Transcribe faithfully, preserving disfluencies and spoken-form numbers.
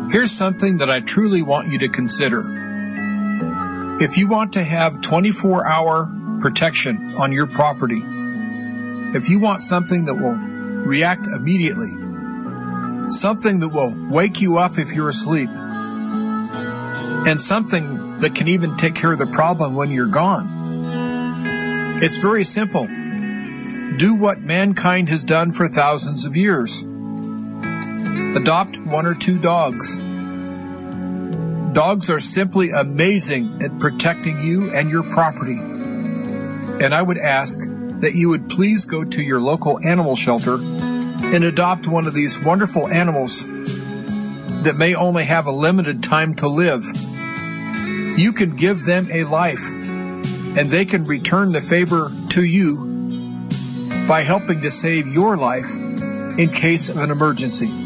Here's something that I truly want you to consider. If you want to have twenty-four hour protection on your property, if you want something that will react immediately, something that will wake you up if you're asleep, and something that can even take care of the problem when you're gone, it's very simple. Do what mankind has done for thousands of years. Adopt one or two dogs. Dogs are simply amazing at protecting you and your property. And I would ask that you would please go to your local animal shelter and adopt one of these wonderful animals that may only have a limited time to live. You can give them a life, and they can return the favor to you by helping to save your life in case of an emergency.